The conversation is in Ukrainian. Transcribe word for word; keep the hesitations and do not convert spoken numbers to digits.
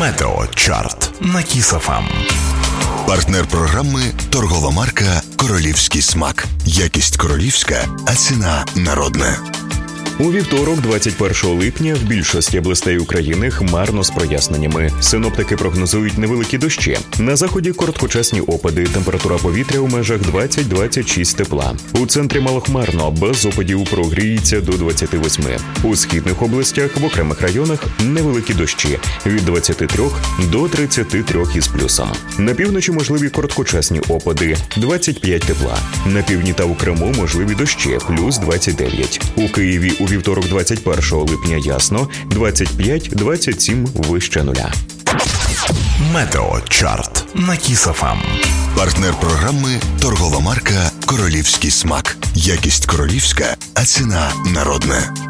Метеочарт на Кіс еф ем. Партнер програми – торгова марка «Королівський смак». Якість королівська, а ціна народна. У вівторок, двадцять першого липня, в більшості областей України хмарно з проясненнями. Синоптики прогнозують невеликі дощі. На заході короткочасні опади, температура повітря у межах двадцять - двадцять шість тепла. У центрі малохмарно, без опадів прогріється до двадцяти восьми. У східних областях в окремих районах невеликі дощі від двадцяти трьох до тридцяти трьох із плюсом. На півночі можливі короткочасні опади двадцять п'ять тепла. На півдні та у Криму можливі дощі плюс двадцять дев'ять. У Києві у вівторок двадцять першого липня ясно, двадцять п'ять - двадцять сім вище нуля. Метеочарт на Кіс еф ем. Партнер програми – торгова марка «Королівський смак». Якість королівська, а ціна народна.